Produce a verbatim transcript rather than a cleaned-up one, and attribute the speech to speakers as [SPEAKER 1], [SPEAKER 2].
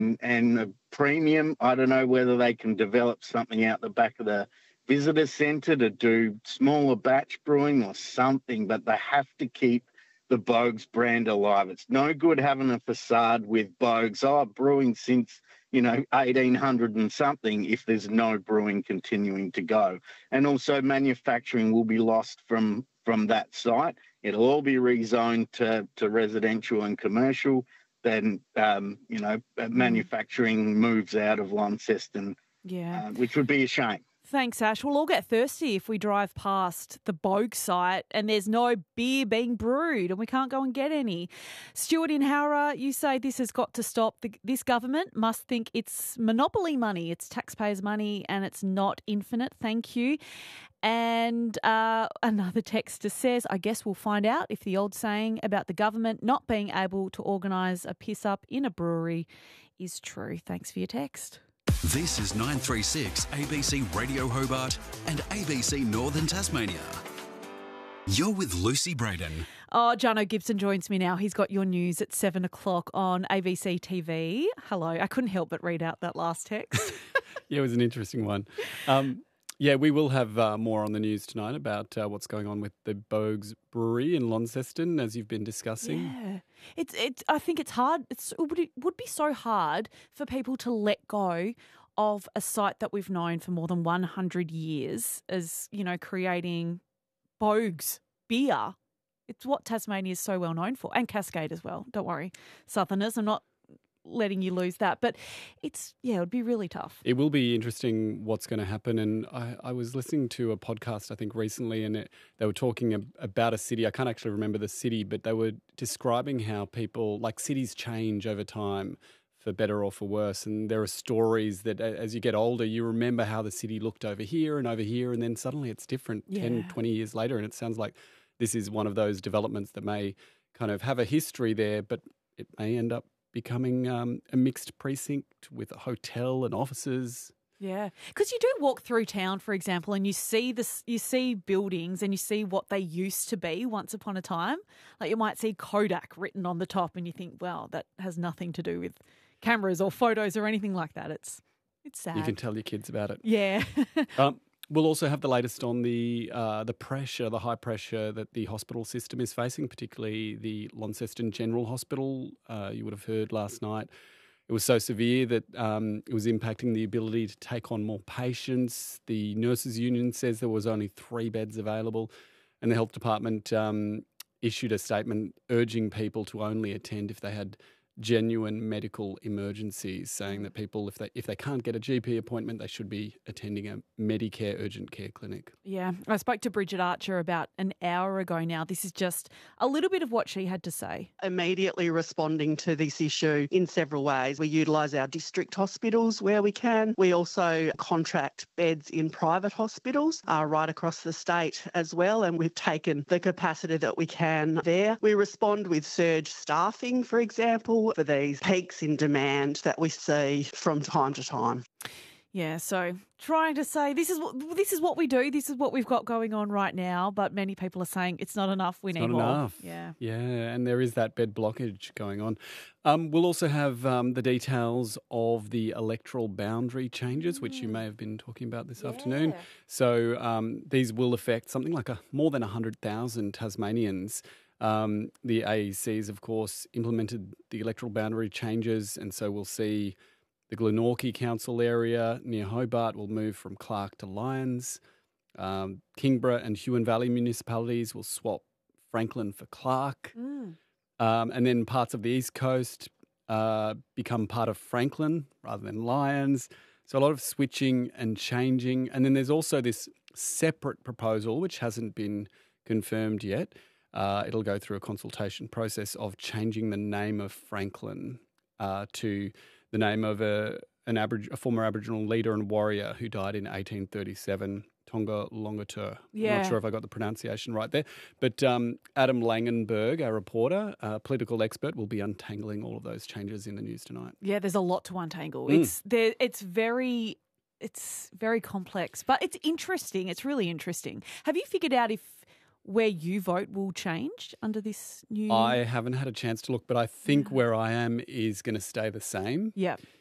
[SPEAKER 1] and, and a premium. I don't know whether they can develop something out the back of the visitor centre to do smaller batch brewing or something, but they have to keep the Boag's brand alive. It's no good having a facade with Boag's, oh, brewing since, you know, eighteen hundred and something if there's no brewing continuing to go. And also manufacturing will be lost from, from that site. It'll all be rezoned to, to residential and commercial. Then, um, you know, manufacturing moves out of Launceston,
[SPEAKER 2] yeah,
[SPEAKER 1] uh, which would be a shame.
[SPEAKER 2] Thanks, Ash. We'll all get thirsty if we drive past the Boag site and there's no beer being brewed and we can't go and get any. Stuart in Howrah, you say this has got to stop. The, this government must think it's monopoly money, it's taxpayers' money, and it's not infinite. Thank you. And uh, another texter says, I guess we'll find out if the old saying about the government not being able to organise a piss-up in a brewery is true. Thanks for your text.
[SPEAKER 3] This is nine three six A B C Radio Hobart and A B C Northern Tasmania. You're with Lucy Braden.
[SPEAKER 2] Oh, Jono Gibson joins me now. He's got your news at seven o'clock on A B C T V. Hello. I couldn't help but read out that last text.
[SPEAKER 4] Yeah, it was an interesting one. Um, yeah, we will have uh, more on the news tonight about uh, what's going on with the Boag's Brewery in Launceston, as you've been discussing.
[SPEAKER 2] Yeah, it's it's. I think it's hard. It's, it would it would be so hard for people to let go of a site that we've known for more than one hundred years as, you know, creating Boag's beer. It's what Tasmania is so well known for, and Cascade as well. Don't worry, Southerners. I'm not letting you lose that, but it's, yeah, it would be really tough.
[SPEAKER 4] It will be interesting what's going to happen. And I, I was listening to a podcast, I think, recently, and it, they were talking ab- about a city. I can't actually remember the city, but they were describing how people, like, cities change over time for better or for worse. And there are stories that as you get older, you remember how the city looked over here and over here, and then suddenly it's different yeah. ten, twenty years later. And it sounds like this is one of those developments that may kind of have a history there, but it may end up becoming um, a mixed precinct with a hotel and offices.
[SPEAKER 2] Yeah, because you do walk through town, for example, and you see this, you see buildings and you see what they used to be once upon a time. Like you might see Kodak written on the top, and you think, "Wow, that has nothing to do with cameras or photos or anything like that." It's it's sad.
[SPEAKER 4] You can tell your kids about it.
[SPEAKER 2] Yeah.
[SPEAKER 4] um, We'll also have the latest on the uh, the pressure, the high pressure that the hospital system is facing, particularly the Launceston General Hospital. Uh, you would have heard last night. It was so severe that um, it was impacting the ability to take on more patients. The Nurses Union says there was only three beds available, and the Health Department um, issued a statement urging people to only attend if they had genuine medical emergencies, saying that people, if they if they can't get a G P appointment, they should be attending a Medicare urgent care clinic.
[SPEAKER 2] Yeah, I spoke to Bridget Archer about an hour ago now. This is just a little bit of what she had to say.
[SPEAKER 5] Immediately responding to this issue in several ways. We utilise our district hospitals where we can. We also contract beds in private hospitals uh, right across the state as well, and we've taken the capacity that we can there. We respond with surge staffing, for example, for these peaks in demand that we see from time to time.
[SPEAKER 2] Yeah, so trying to say this is what this is what we do, this is what we've got going on right now, but many people are saying it's not enough, we
[SPEAKER 4] it's
[SPEAKER 2] need
[SPEAKER 4] not
[SPEAKER 2] more.
[SPEAKER 4] Enough.
[SPEAKER 2] Yeah.
[SPEAKER 4] Yeah, and there is that bed blockage going on. Um, we'll also have um, the details of the electoral boundary changes, mm. which you may have been talking about this
[SPEAKER 2] yeah.
[SPEAKER 4] afternoon. So um, these will affect something like a more than one hundred thousand Tasmanians. Um, the A E Cs, of course, implemented the electoral boundary changes, and so we'll see the Glenorchy Council area near Hobart will move from Clark to Lyons. Um, Kingborough and Huon Valley municipalities will swap Franklin for Clark.
[SPEAKER 2] Mm.
[SPEAKER 4] Um, and then parts of the East Coast uh, become part of Franklin rather than Lyons. So a lot of switching and changing. And then there's also this separate proposal, which hasn't been confirmed yet. Uh, it'll go through a consultation process of changing the name of Franklin uh, to the name of a an Aboriginal, a former Aboriginal leader and warrior who died in eighteen thirty-seven, Tonga Longatur.
[SPEAKER 2] Yeah.
[SPEAKER 4] I'm not sure if I got the pronunciation right there. But um, Adam Langenberg, our reporter, a political expert, will be untangling all of those changes in the news tonight.
[SPEAKER 2] Yeah, there's a lot to untangle.
[SPEAKER 4] Mm.
[SPEAKER 2] It's there. It's very, it's very complex, but it's interesting. It's really interesting. Have you figured out if where you vote will change under this new...
[SPEAKER 4] I haven't had a chance to look, but I think where I am is going to stay the same.
[SPEAKER 2] Yeah.